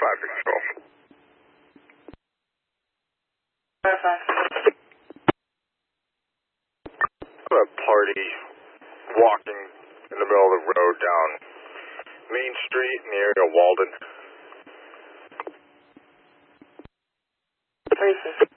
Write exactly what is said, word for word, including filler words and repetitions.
five control. Verify. A party walking in the middle of the road down Main Street in the area of Walden. Three, six.